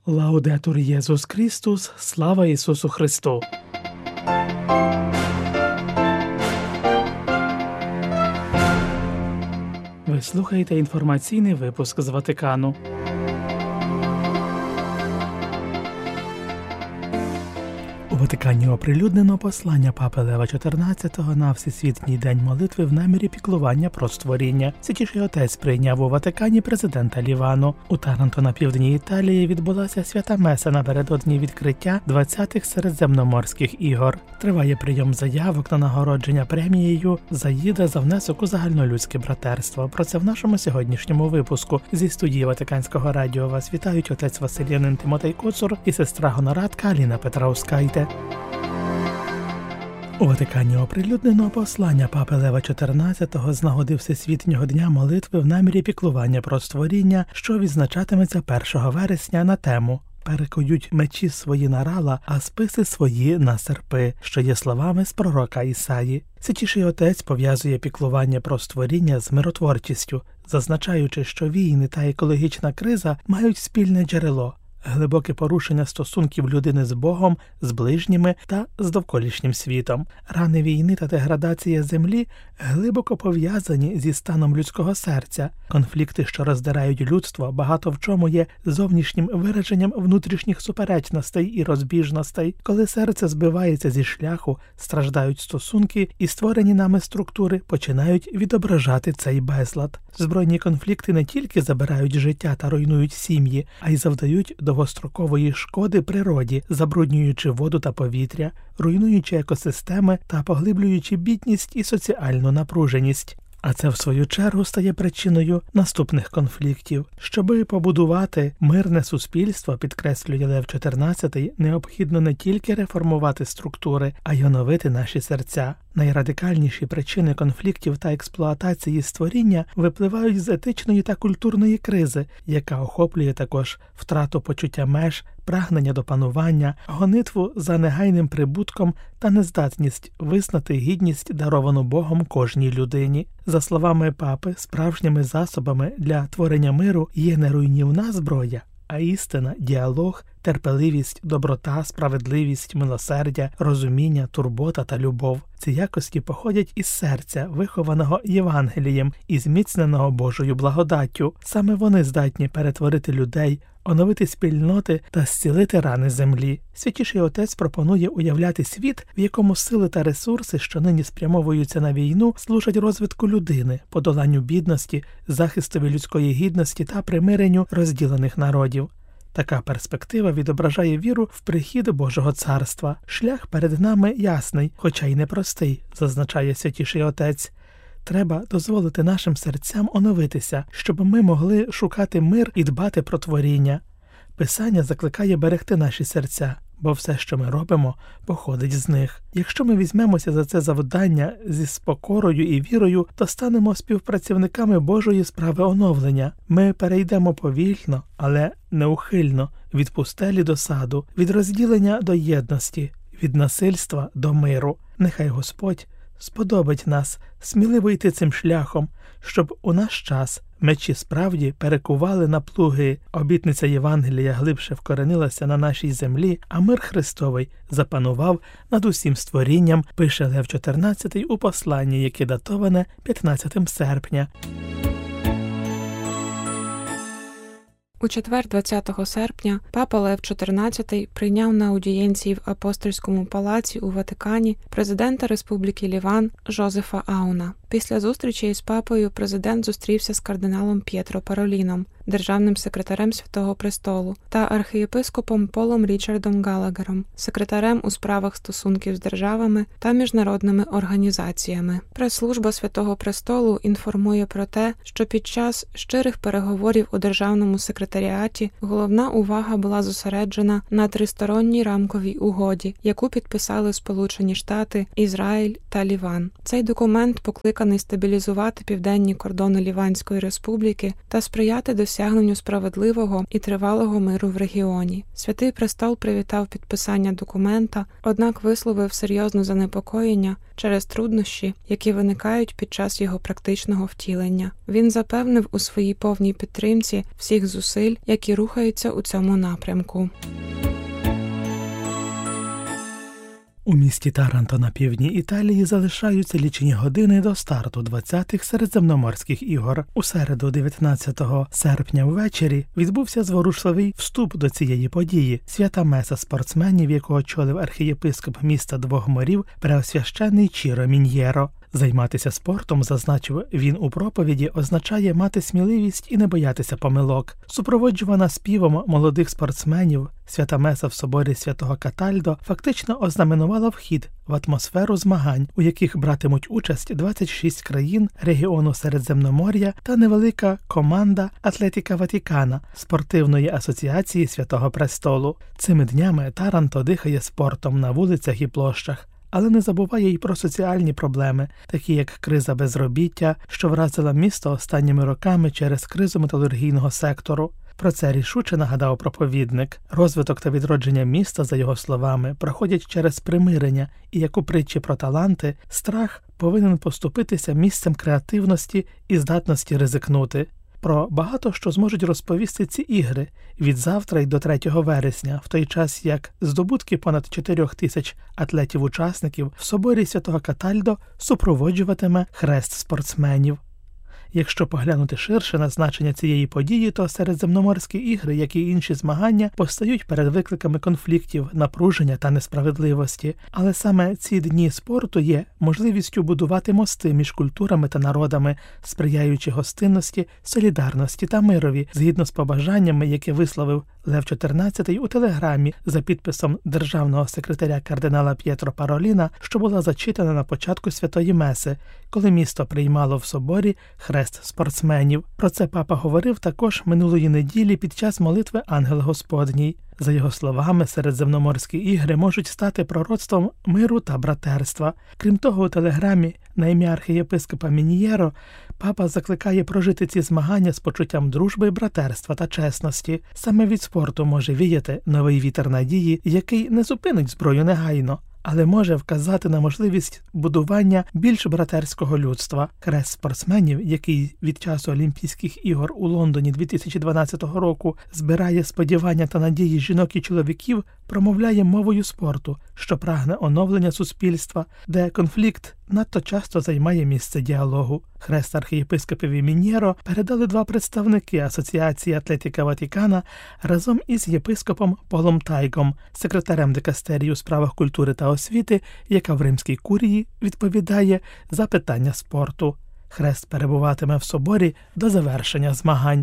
Лаудетур Єсус Христос, слава Ісусу Христу! Ви слухаєте інформаційний випуск з Ватикану. У Ватикані оприлюднено послання Папи Лева XIV на Всесвітній день молитви в намірі піклування про створіння. Святіший Отець прийняв у Ватикані президента Лівану. У Таранто на півдні Італії відбулася свята меса напередодні відкриття 20-х Середземноморських ігор. Триває прийом заявок на нагородження премією «Заїда за внесок у загальнолюдське братерство». Про це в нашому сьогоднішньому випуску. Зі студії Ватиканського радіо вас вітають отець Василянин Тимотей Коцур і сестра гонорадка Аліна Петраускайте. У Ватикані оприлюднено послання Папи Лева XIV з нагоди Всесвітнього дня молитви в намірі піклування про створіння, що відзначатиметься 1 вересня на тему «Перекують мечі свої на рала, а списи свої на серпи», що є словами з пророка Ісаї. Святіший Отець пов'язує піклування про створіння з миротворчістю, зазначаючи, що війни та екологічна криза мають спільне джерело – глибоке порушення стосунків людини з Богом, з ближніми та з довколишнім світом. Рани війни та деградація землі глибоко пов'язані зі станом людського серця. Конфлікти, що роздирають людство, багато в чому є зовнішнім вираженням внутрішніх суперечностей і розбіжностей. Коли серце збивається зі шляху, страждають стосунки, і створені нами структури починають відображати цей безлад. Збройні конфлікти не тільки забирають життя та руйнують сім'ї, а й завдають довгострокової шкоди природі, забруднюючи воду та повітря, руйнуючи екосистеми та поглиблюючи бідність і соціальну напруженість. А це, в свою чергу, стає причиною наступних конфліктів. Щоби побудувати мирне суспільство, підкреслює Лев XIV, необхідно не тільки реформувати структури, а й оновити наші серця. Найрадикальніші причини конфліктів та експлуатації створіння випливають з етичної та культурної кризи, яка охоплює також втрату почуття меж, прагнення до панування, гонитву за негайним прибутком та нездатність визнати гідність, даровану Богом кожній людині. За словами Папи, справжніми засобами для творення миру є не руйнівна зброя, а істина, діалог, терпеливість, доброта, справедливість, милосердя, розуміння, турбота та любов. Ці якості походять із серця, вихованого Євангелієм і зміцненого Божою благодаттю. Саме вони здатні перетворити людей, оновити спільноти та зцілити рани землі. Святіший Отець пропонує уявляти світ, в якому сили та ресурси, що нині спрямовуються на війну, служать розвитку людини, подоланню бідності, захистові людської гідності та примиренню розділених народів. Така перспектива відображає віру в прихід Божого Царства. Шлях перед нами ясний, хоча й непростий, зазначає Святіший Отець. Треба дозволити нашим серцям оновитися, щоб ми могли шукати мир і дбати про творіння. Писання закликає берегти наші серця, бо все, що ми робимо, походить з них. Якщо ми візьмемося за це завдання зі покорою і вірою, то станемо співпрацівниками Божої справи оновлення. Ми перейдемо повільно, але неухильно, від пустелі до саду, від розділення до єдності, від насильства до миру. Нехай Господь сподобить нас сміливо йти цим шляхом, щоб у наш час мечі справді перекували на плуги, обітниця Євангелія глибше вкоренилася на нашій землі, а мир Христовий запанував над усім створінням, пише Лев XIV у посланні, яке датоване 15 серпня. У четвер, 20 серпня, Папа Лев XIV прийняв на аудієнції в Апостольському палаці у Ватикані президента Республіки Ліван Жозефа Ауна. Після зустрічі із папою президент зустрівся з кардиналом П'єтро Пароліном, державним секретарем Святого Престолу, та архієпископом Полом Річардом Галагером, секретарем у справах стосунків з державами та міжнародними організаціями. Прес-служба Святого Престолу інформує про те, що під час щирих переговорів у державному секретаріаті головна увага була зосереджена на тристоронній рамковій угоді, яку підписали Сполучені Штати, Ізраїль та Ліван. Цей документ покликаний покликаний стабілізувати південні кордони Ліванської республіки та сприяти досягненню справедливого і тривалого миру в регіоні. Святий Престол привітав підписання документа, однак висловив серйозне занепокоєння через труднощі, які виникають під час його практичного втілення. Він запевнив у своїй повній підтримці всіх зусиль, які рухаються у цьому напрямку. У місті Таранто на півдні Італії залишаються лічені години до старту 20-х Середземноморських ігор. У середу, 19 серпня ввечері, відбувся зворушливий вступ до цієї події. Свята меса спортсменів, яку очолив архієпископ міста Двох морів, преосвящений Чіро Мін'єро. Займатися спортом, зазначив він у проповіді, означає мати сміливість і не боятися помилок. Супроводжувана співом молодих спортсменів, свята меса в соборі святого Катальдо фактично ознаменувала вхід в атмосферу змагань, у яких братимуть участь 26 країн регіону Середземномор'я та невелика команда Атлетіка Ватікана спортивної асоціації Святого Престолу. Цими днями Таранто дихає спортом на вулицях і площах, але не забуває й про соціальні проблеми, такі як криза безробіття, що вразила місто останніми роками через кризу металургійного сектору. Про це рішуче нагадав проповідник. Розвиток та відродження міста, за його словами, проходять через примирення, і як у притчі про таланти, страх повинен поступитися місцем креативності і здатності ризикнути. Про багато що зможуть розповісти ці ігри від завтра й до 3 вересня, в той час як здобутки понад 4 тисяч атлетів-учасників в соборі святого Катальдо супроводжуватиме хрест спортсменів. Якщо поглянути ширше на значення цієї події, то Середземноморські ігри, як і інші змагання, постають перед викликами конфліктів, напруження та несправедливості. Але саме ці дні спорту є можливістю будувати мости між культурами та народами, сприяючи гостинності, солідарності та мирові, згідно з побажаннями, які висловив Лев XIV у телеграмі за підписом державного секретаря кардинала П'єтро Пароліна, що була зачитана на початку Святої Меси, коли місто приймало в соборі хрест спортсменів. Про це папа говорив також минулої неділі під час молитви Ангел Господній. За його словами, Середземноморські ігри можуть стати пророцтвом миру та братерства. Крім того, у телеграмі на ім'я архієпископа Мін'єро папа закликає прожити ці змагання з почуттям дружби, братерства та чесності. Саме від спорту може віяти новий вітер надії, який не зупинить зброю негайно, але може вказати на можливість будування більш братерського людства. Хрест спортсменів, який від часу Олімпійських ігор у Лондоні 2012 року збирає сподівання та надії жінок і чоловіків, промовляє мовою спорту, що прагне оновлення суспільства, де конфлікт надто часто займає місце діалогу. Хрест архієпископові Мін'єро передали 2 представники Асоціації Атлетіка Ватікана разом із єпископом Полом Тайгом, секретарем дикастерії у справах культури та освіти, яка в Римській курії відповідає за питання спорту. Хрест перебуватиме в соборі до завершення змагань.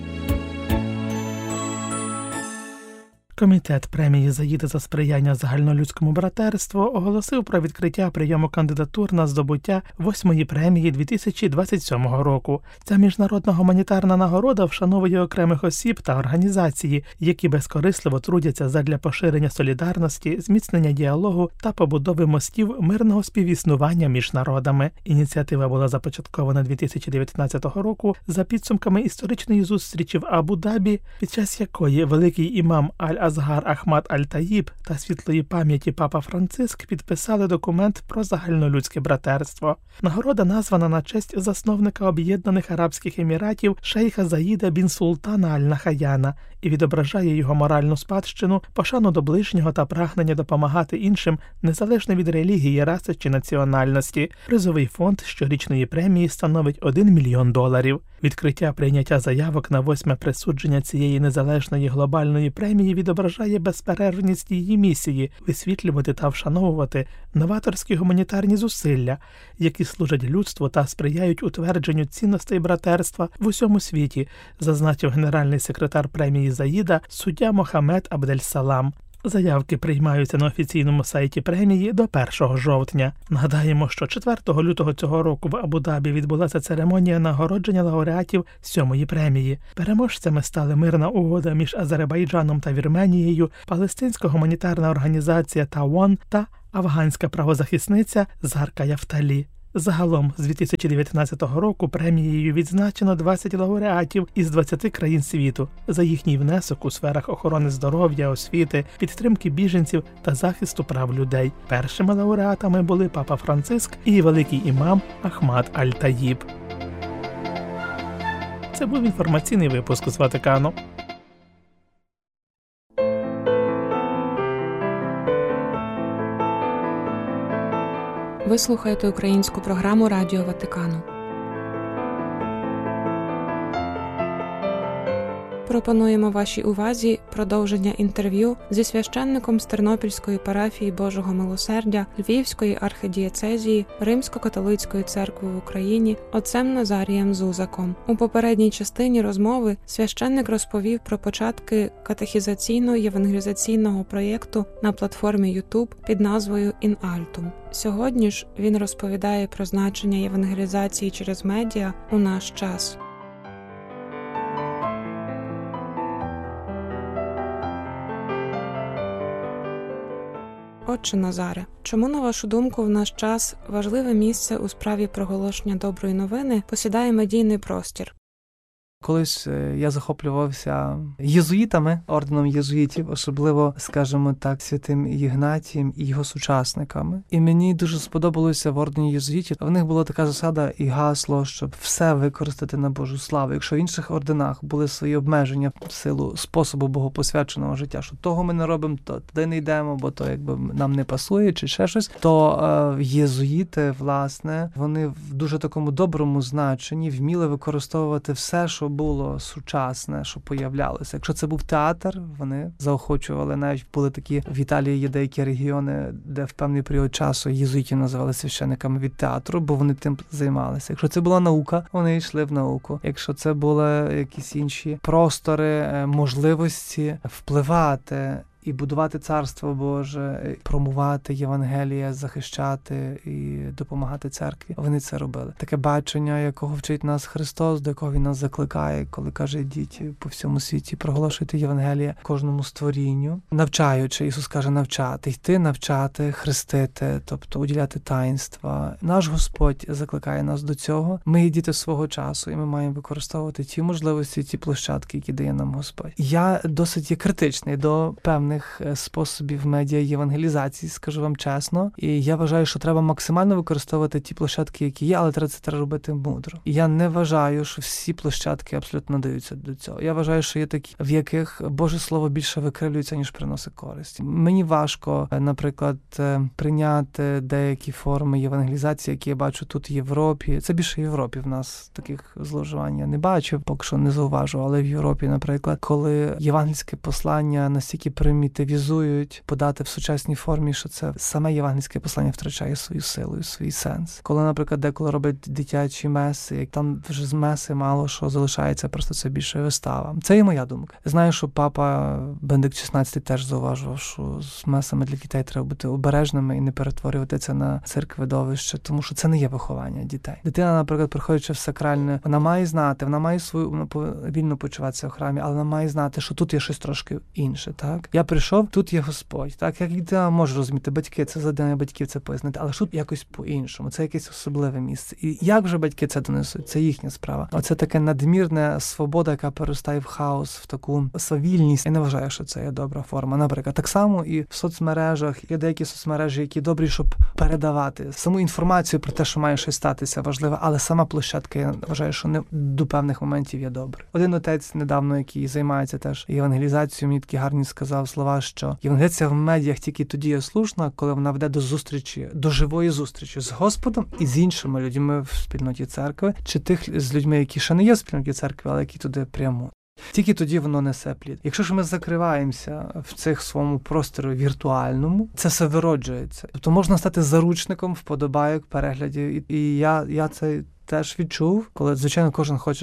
Комітет премії «Заїда» за сприяння загальнолюдському братерству оголосив про відкриття прийому кандидатур на здобуття 8-ї премії 2027 року. Ця міжнародна гуманітарна нагорода вшановує окремих осіб та організації, які безкорисливо трудяться задля поширення солідарності, зміцнення діалогу та побудови мостів мирного співіснування між народами. Ініціатива була започаткована 2019 року за підсумками історичної зустрічі в Абу-Дабі, під час якої великий імам Аль-Азгар Ахмад Аль-Таїб та світлої пам'яті папа Франциск підписали документ про загальнолюдське братерство. Нагорода названа на честь засновника Об'єднаних Арабських Еміратів шейха Заїда бін Султана Аль-Нахаяна і відображає його моральну спадщину, пошану до ближнього та прагнення допомагати іншим незалежно від релігії, раси чи національності. Призовий фонд щорічної премії становить $1 мільйон. Відкриття прийняття заявок на 8-ме присудження цієї незалежної глобальної премії відображає безперервність її місії – висвітлювати та вшановувати новаторські гуманітарні зусилля, які служать людству та сприяють утвердженню цінностей братерства в усьому світі, зазначив генеральний секретар премії «Заїда» суддя Мохамед Абдель-Салам. Заявки приймаються на офіційному сайті премії до 1 жовтня. Нагадаємо, що 4 лютого цього року в Абу-Дабі відбулася церемонія нагородження лауреатів 7-ї премії. Переможцями стали мирна угода між Азербайджаном та Вірменією, палестинська гуманітарна організація ТАОН та афганська правозахисниця Зарка Яфталі. Загалом з 2019 року премією відзначено 20 лауреатів із 20 країн світу за їхній внесок у сферах охорони здоров'я, освіти, підтримки біженців та захисту прав людей. Першими лауреатами були Папа Франциск і великий імам Ахмад Аль-Таїб. Це був інформаційний випуск з Ватикану. Ви слухаєте українську програму Радіо Ватикану. Пропонуємо вашій увазі продовження інтерв'ю зі священником з Тернопільської парафії Божого Милосердя Львівської архидієцезії Римсько-католицької церкви в Україні отцем Назарієм Зузаком. У попередній частині розмови священник розповів про початки катехізаційно-євангелізаційного проєкту на платформі YouTube під назвою «In Altum». Сьогодні ж він розповідає про значення євангелізації через медіа у наш час. Отче Назаре, чому, на вашу думку, в наш час важливе місце у справі проголошення доброї новини посідає медійний простір? Колись я захоплювався єзуїтами, орденом єзуїтів, особливо, скажімо так, святим Ігнатієм і його сучасниками. І мені дуже сподобалося в ордені єзуїтів. В них була така засада і гасло, щоб все використати на Божу славу. Якщо в інших орденах були свої обмеження в силу способу богопосвяченого життя, що того ми не робимо, то туди не йдемо, бо то якби нам не пасує чи ще щось, то єзуїти, власне, вони в дуже такому доброму значенні вміли використовувати все, що було сучасне, що появлялося. Якщо це був театр, вони заохочували, навіть були такі, в Італії є деякі регіони, де в певний період часу єзуїтів називали священниками від театру, бо вони тим займалися. Якщо це була наука, вони йшли в науку. Якщо це були якісь інші простори, можливості впливати і будувати Царство Боже, промувати Євангелія, захищати і допомагати церкві. Вони це робили. Таке бачення, якого вчить нас Христос, до якого Він нас закликає, коли каже, ідіть по всьому світі, проголошуйте Євангелія кожному створінню. Навчаючи, Ісус каже, навчати, йти, навчати, хрестити, тобто уділяти таїнства. Наш Господь закликає нас до цього. Ми є діти свого часу, і ми маємо використовувати ті можливості, ті площадки, які дає нам Господь. Я досить є критичний до певних способів медіа-євангелізації, скажу вам чесно. І я вважаю, що треба максимально використовувати ті площадки, які є, але це треба робити мудро. І я не вважаю, що всі площадки абсолютно надаються до цього. Я вважаю, що є такі, в яких Боже Слово більше викривлюється, ніж приносить користь. Мені важко, наприклад, прийняти деякі форми євангелізації, які я бачу тут в Європі. Це більше в Європі в нас таких зловживань я не бачив, поки що не зауважу, але в Європі, наприклад, коли євангельське послання настільки примітивізують, подати в сучасній формі, що це саме євангельське послання втрачає свою силу і свій сенс. Коли, наприклад, деколи роблять дитячі меси, як там вже з меси мало що залишається, просто це більше вистава. Це і моя думка. Знаю, що папа Бенедикт XVI теж зауважував, що з месами для дітей треба бути обережними і не перетворювати це на цирк-видовище, тому що це не є виховання дітей. Дитина, наприклад, приходячи в сакральне, вона має знати, вона має свою вільно почуватися в храмі, але вона має знати, що тут є щось трошки інше, так? Я прийшов, тут є Господь. Так, як дитина може розуміти, батьки, це задання батьків це пояснити, але тут якось по-іншому, це якесь особливе місце. І як вже батьки це донесуть, це їхня справа. Оце таке надмірна свобода, яка переростає в хаос, в таку свавільність. Я не вважаю, що це є добра форма. Наприклад, так само і в соцмережах, є деякі соцмережі, які добрі, щоб передавати саму інформацію про те, що має щось статися, важливе, але сама площадка, я вважаю, що не до певних моментів є добре. Один отець недавно, який займається теж євангелізацією, мені такі гарні сказав слова, що євангелізація в медіях тільки тоді є слушна, коли вона веде до зустрічі, до живої зустрічі з Господом і з іншими людьми в спільноті церкви, чи тих з людьми, які ще не є в спільноті церкви, але які туди прямо. Тільки тоді воно несе плід. Якщо ж ми закриваємося в цих своєму просторі віртуальному, це все вироджується. Тобто можна стати заручником вподобайок, переглядів. І я це теж відчув, коли, звичайно, кожен хоче, щоб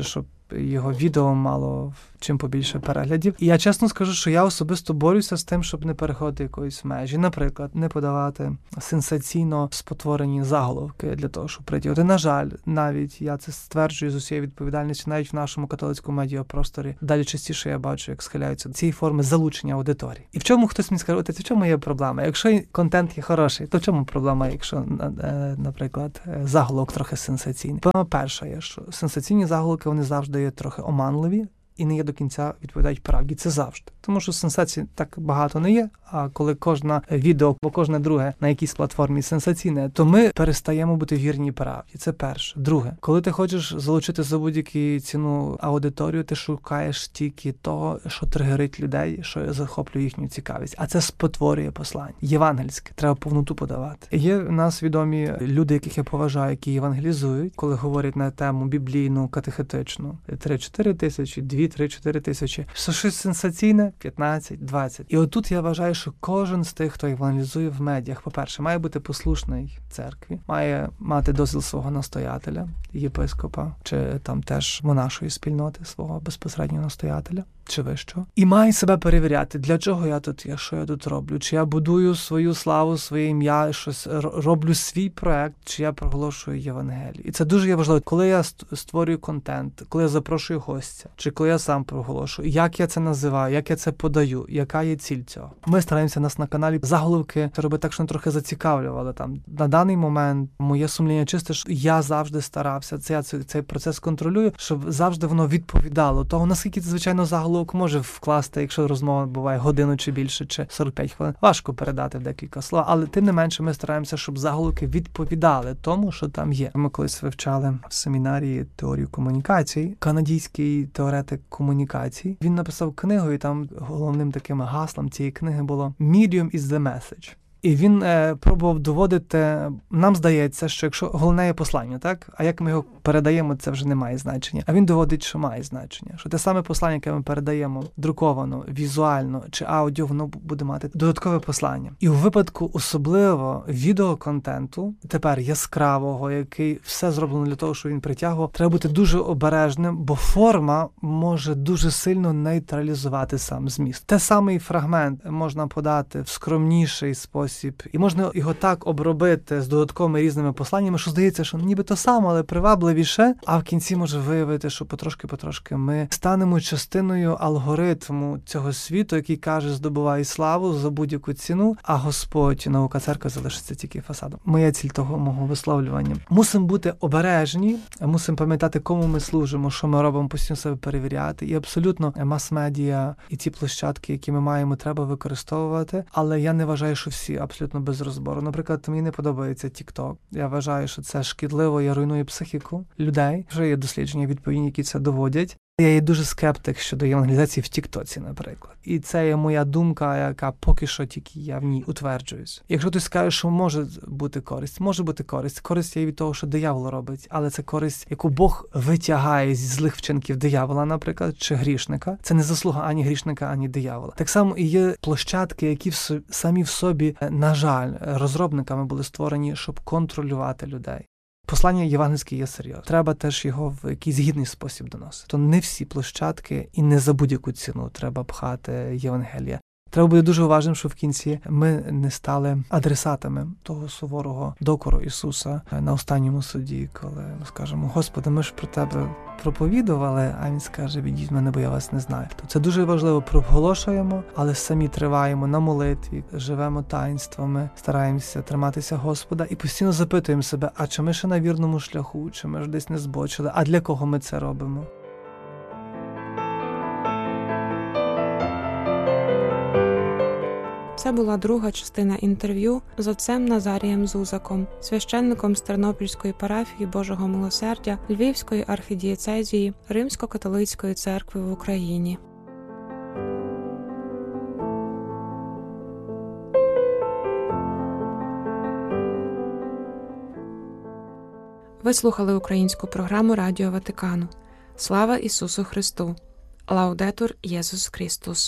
його відео мало чим побільше переглядів. І я чесно скажу, що я особисто борюся з тим, щоб не переходити якоїсь межі. Наприклад, не подавати сенсаційно спотворені заголовки для того, щоб притягнути. На жаль, навіть я це стверджую з усією відповідальністю, навіть в нашому католицькому медіапросторі далі частіше я бачу, як схиляються до цієї форми залучення аудиторії. І в чому хтось мені скаже, в чому є проблема? Якщо контент є хороший, то в чому проблема, якщо, наприклад, заголовок трохи сенсаційний? Проблема перша є, що сенсаційні заголовки, вони завжди є трохи оманливі і не є до кінця відповідають правді. Це завжди. Тому що сенсацій так багато не є, а коли кожне відео або кожне друге на якійсь платформі сенсаційне, то ми перестаємо бути вірні правді. Це перше. Друге, коли ти хочеш залучити за будь-яку ціну аудиторію, ти шукаєш тільки того, що тригерить людей, що захоплює їхню цікавість. А це спотворює послання. Євангельське. Треба повноту подавати. Є в нас відомі люди, яких я поважаю, які євангелізують, коли говорять на тему біблійну, катехетичну. 3-4 тисячі, 2-3-4 тисячі. Щось сенсаційне, 15-20. І отут я вважаю, що кожен з тих, хто евангелізує в медіях, по-перше, має бути послушний церкві, має мати дозвіл свого настоятеля, єпископа, чи там теж монашої спільноти, свого безпосереднього настоятеля, чи вищого. І має себе перевіряти, для чого я тут є, що я тут роблю, чи я будую свою славу, своє ім'я, щось роблю свій проект, чи я проголошую Євангелію. І це дуже є важливо. Коли я створюю контент, коли я запрошую гостя, чи коли я сам проголошую, як я це називаю, як я це подаю, яка є ціль цього. Ми стараємося нас на каналі заголовки робити так, що трохи зацікавлювали. Там на даний момент моє сумління чисте, що я завжди старався, цей процес контролюю, щоб завжди воно відповідало того, наскільки, звичайно, заголовок може вкласти, якщо розмова буває годину чи більше, чи 45 хвилин. Важко передати в декілька слов, але тим не менше ми стараємося, щоб заголовки відповідали тому, що там є. Ми колись вивчали в семінарії теорію комунікацій, канадський теоретик комунікацій. Він написав книгу, і там головним таким гаслом цієї книги було «Medium is the message». І він пробував доводити, нам здається, що якщо головне є послання, так? А як ми його передаємо, це вже не має значення. А він доводить, що має значення. Що те саме послання, яке ми передаємо друковано, візуально чи аудіо, воно буде мати додаткове послання. І у випадку особливо відеоконтенту, тепер яскравого, який все зроблено для того, щоб він притягував, треба бути дуже обережним, бо форма може дуже сильно нейтралізувати сам зміст. Те самий фрагмент можна подати в скромніший спосіб, і можна його так обробити з додатковими різними посланнями, що здається, що ніби то саме, але привабливіше, а в кінці може виявити, що потрошки ми станемо частиною алгоритму цього світу, який каже, здобувай славу за будь-яку ціну, а Господь і наука церкви залишиться тільки фасадом. Моя ціль того мого висловлювання. Мусимо бути обережні, мусимо пам'ятати, кому ми служимо, що ми робимо, постійно себе перевіряти. І абсолютно мас-медіа і ті площадки, які ми маємо, треба використовувати, але я не вважаю, що всі абсолютно без розбору. Наприклад, мені не подобається TikTok. Я вважаю, що це шкідливо і руйнує психіку людей. Вже є дослідження відповідні, які це доводять. Я є дуже скептик щодо євангелізації в Тіктоці, наприклад. І це є моя думка, яка поки що тільки я в ній утверджуюсь. Якщо хтось скаже, що може бути користь, може бути користь. Користь є від того, що диявол робить, але це користь, яку Бог витягає зі злих вчинків диявола, наприклад, чи грішника. Це не заслуга ані грішника, ані диявола. Так само і є площадки, які самі в собі, на жаль, розробниками були створені, щоб контролювати людей. Послання євангельське є серйозне. Треба теж його в якийсь гідний спосіб доносити. То не всі площадки і не за будь-яку ціну треба пхати Євангелія. Треба бути дуже уважним, що в кінці ми не стали адресатами того суворого докору Ісуса на останньому суді, коли ми скажемо: Господи, ми ж про Тебе проповідували, а Він скаже: відійдіть мене, бо я вас не знаю. То це дуже важливо, проголошуємо, але самі триваємо на молитві, живемо таїнствами, стараємося триматися Господа і постійно запитуємо себе, а чи ми ще на вірному шляху, чи ми ж десь не збочили, а для кого ми це робимо? Це була друга частина інтерв'ю з отцем Назарієм Зузаком, священником з Тернопільської парафії Божого Милосердя Львівської архідієцезії Римсько-католицької церкви в Україні. Ви слухали українську програму Радіо Ватикану. Слава Ісусу Христу! Лаудетур Єсус Христос!